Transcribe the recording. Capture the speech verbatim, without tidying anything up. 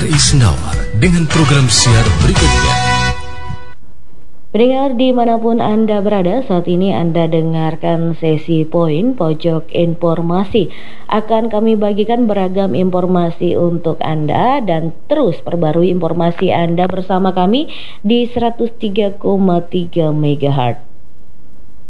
R I Senawar dengan program siar berikutnya. Pendengar dimanapun Anda berada, saat ini Anda dengarkan sesi Poin Pojok Informasi. Akan kami bagikan beragam informasi untuk Anda dan terus perbarui informasi Anda bersama kami di seratus tiga koma tiga megahertz.